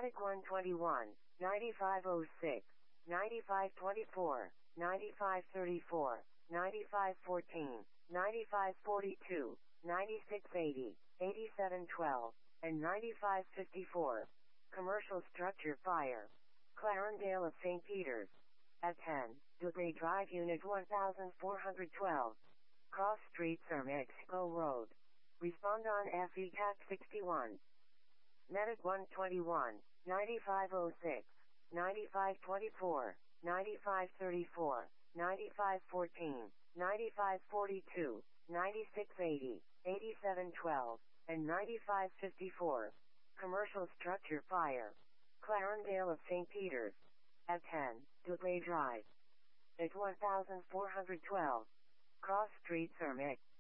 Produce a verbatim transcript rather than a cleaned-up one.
Medic one twenty-one, ninety-five oh six, ninety-five twenty-four, ninety-five thirty-four, ninety-five fourteen, ninety-five forty-two, ninety-six eighty, eighty-seven twelve, and ninety-five fifty-four. Commercial structure fire. Clarendale of Saint Peters. At ten, Dugray Drive Unit one thousand four hundred twelve. Cross Street, Sir Mexico Road. Respond on F E C A T sixty-one. Medic one twenty-one, ninety-five oh six, ninety-five twenty-four, ninety-five thirty-four, ninety-five fourteen, ninety-five forty-two, ninety-six eighty, eighty-seven twelve, and ninety-five fifty-four. Commercial structure fire. Clarendale of Saint Peters. At ten, Dugray Drive. At one thousand four hundred twelve. Cross Street, Sir Mex.